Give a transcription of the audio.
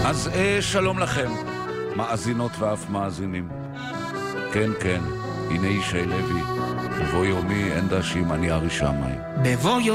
אז שלום לכם, מאזינות ואף מאזינים. כן, כן, הנה ישי לוי, בבוא יומי אין דשים אני ארי שמי. בבוא